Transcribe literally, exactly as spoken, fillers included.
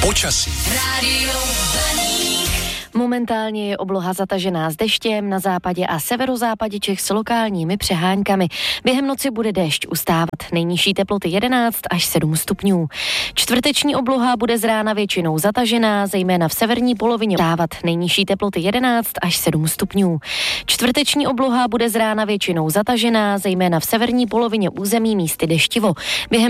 Počasí. Momentálně je obloha zatažená s deštěm na západě a severozápadě Čech s lokálními přeháňkami. Během noci bude déšť ustávat. Nejnižší teploty jedenáct až sedm stupňů. Čtvrteční obloha bude z rána většinou zatažená, zejména v severní polovině ustávat. Nejnižší teploty jedenáct až sedm stupňů. Čtvrteční obloha bude z rána většinou zatažená, zejména v severní polovině území místy deštivo. Během